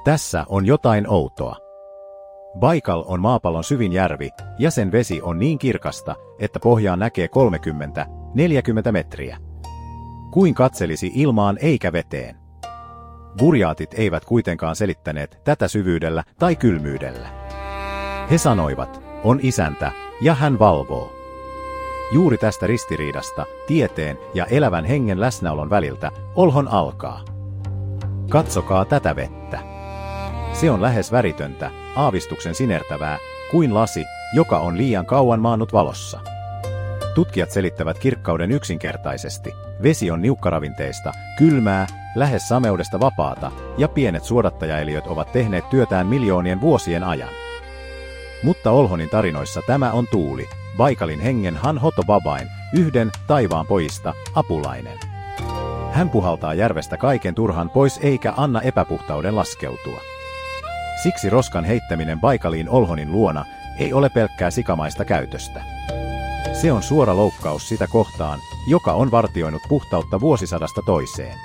Tässä on jotain outoa. Baikal on maapallon syvin järvi ja sen vesi on niin kirkasta, että pohjaan näkee 30–40 metriä. Kuin katselisi ilmaan eikä veteen. Burjaatit eivät kuitenkaan selittäneet tätä syvyydellä tai kylmyydellä. He sanoivat, on isäntä ja hän valvoo. Juuri tästä ristiriidasta, tieteen ja elävän hengen läsnäolon väliltä, Olhon alkaa. Katsokaa tätä vettä. Se on lähes väritöntä, aavistuksen sinertävää, kuin lasi, joka on liian kauan maannut valossa. Tutkijat selittävät kirkkauden yksinkertaisesti. Vesi on niukkaravinteista, kylmää, lähes sameudesta vapaata, ja pienet suodattajaeliöt ovat tehneet työtään miljoonien vuosien ajan. Mutta Olhonin tarinoissa tämä on tuuli, Baikalin hengen Han Hoto-Babain, yhden taivaan pojista, apulainen. Hän puhaltaa järvestä kaiken turhan pois eikä anna epäpuhtauden laskeutua. Siksi roskan heittäminen Baikaliin Olhonin luona ei ole pelkkää sikamaista käytöstä. Se on suora loukkaus sitä kohtaan, joka on vartioinut puhtautta vuosisadasta toiseen.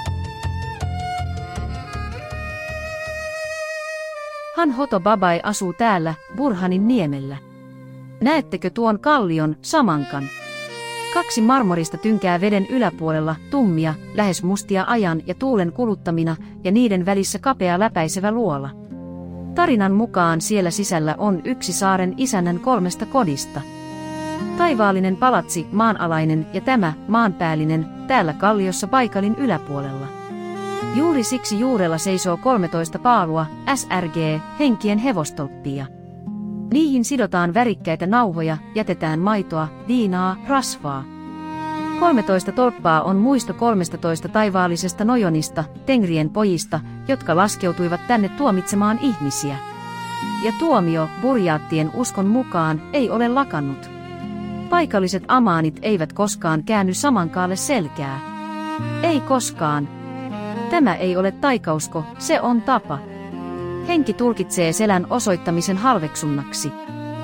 Han Hoto-Babai asuu täällä, Burhanin niemellä. Näettekö tuon kallion, Samankan? 2 marmorista tynkää veden yläpuolella, tummia, lähes mustia ajan ja tuulen kuluttamina, ja niiden välissä kapea läpäisevä luola. Tarinan mukaan siellä sisällä on yksi saaren isännän 3 kodista. Taivaallinen palatsi, maanalainen ja tämä, maanpäällinen, täällä kalliossa Baikalin yläpuolella. Juuri siksi juurella seisoo 13 paalua, SRG, henkien hevostolppia. Niihin sidotaan värikkäitä nauhoja, jätetään maitoa, viinaa, rasvaa. 13 tolppaa on muisto 13 taivaallisesta nojonista, Tengrien pojista, jotka laskeutuivat tänne tuomitsemaan ihmisiä. Ja tuomio, burjaattien uskon mukaan, ei ole lakannut. Paikalliset amaanit eivät koskaan käänny Samankaalle selkää. Ei koskaan. Tämä ei ole taikausko, se on tapa. Henki tulkitsee selän osoittamisen halveksunnaksi.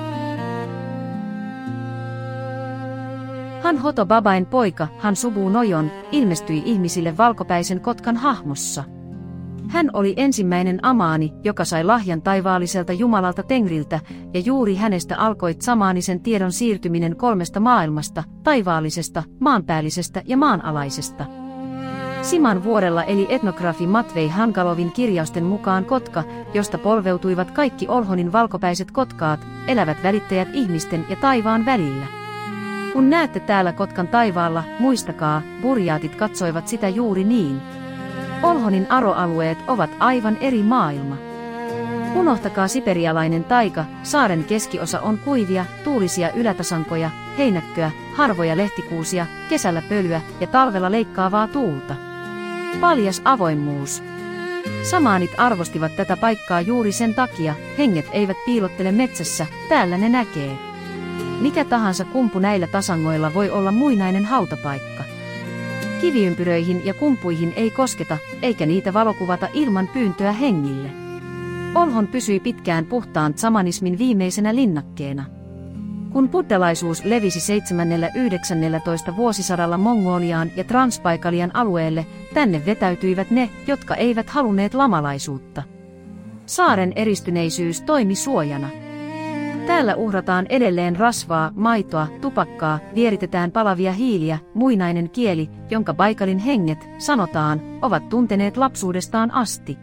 Han Hoto-Babain poika, Han Subu Nojon, ilmestyi ihmisille valkopäisen kotkan hahmossa. Hän oli ensimmäinen amaani, joka sai lahjan taivaalliselta jumalalta Tengriltä, ja juuri hänestä alkoi samaanisen tiedon siirtyminen 3 maailmasta, taivaallisesta, maanpäällisestä ja maanalaisesta. Siman vuorella eli etnografi Matvei Hankalovin kirjausten mukaan kotka, josta polveutuivat kaikki Olhonin valkopäiset kotkaat, elävät välittäjät ihmisten ja taivaan välillä. Kun näette täällä kotkan taivaalla, muistakaa, burjaatit katsoivat sitä juuri niin. Olhonin aroalueet ovat aivan eri maailma. Unohtakaa siperialainen taika, saaren keskiosa on kuivia, tuulisia ylätasankoja, heinäkköä, harvoja lehtikuusia, kesällä pölyä ja talvella leikkaavaa tuulta. Paljas avoimuus. Samaanit arvostivat tätä paikkaa juuri sen takia, henget eivät piilottele metsässä, täällä ne näkee. Mikä tahansa kumpu näillä tasangoilla voi olla muinainen hautapaikka. Kiviympyröihin ja kumpuihin ei kosketa, eikä niitä valokuvata ilman pyyntöä hengille. Olhon pysyi pitkään puhtaan samanismin viimeisenä linnakkeena. Kun buddhalaisuus levisi 7.–19. vuosisadalla Mongoliaan ja Transbaikalian alueelle, tänne vetäytyivät ne, jotka eivät halunneet lamalaisuutta. Saaren eristyneisyys toimi suojana. Täällä uhrataan edelleen rasvaa, maitoa, tupakkaa, vieritetään palavia hiiliä, muinainen kieli, jonka Baikalin henget, sanotaan, ovat tunteneet lapsuudestaan asti.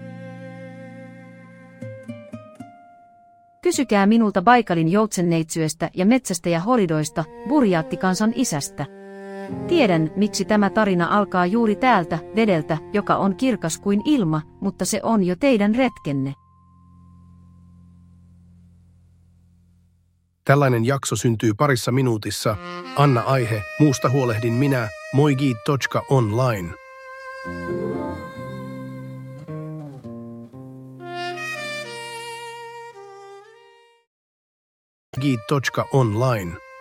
Kysykää minulta Baikalin joutsenneitsyöstä ja metsästä ja holidoista, burjaattikansan isästä. Tiedän, miksi tämä tarina alkaa juuri täältä, vedeltä, joka on kirkas kuin ilma, mutta se on jo teidän retkenne. Tällainen jakso syntyy parissa minuutissa. Anna aihe, muusta huolehdin minä, moigit.online. Moigit.online